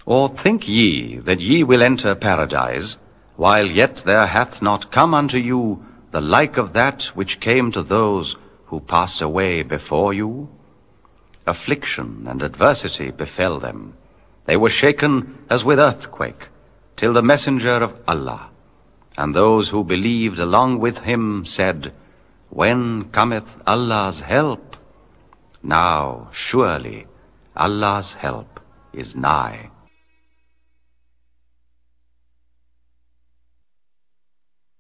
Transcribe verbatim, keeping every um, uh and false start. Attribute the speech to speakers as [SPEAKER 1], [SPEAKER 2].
[SPEAKER 1] Or think ye that ye will enter paradise, while yet there hath not come unto you the like of that which came to those who passed away before you? Affliction and adversity befell them. They were shaken as with earthquake, till the messenger of Allah, and those who believed along with him, said, When cometh Allah's help? Now surely Allah's help is nigh.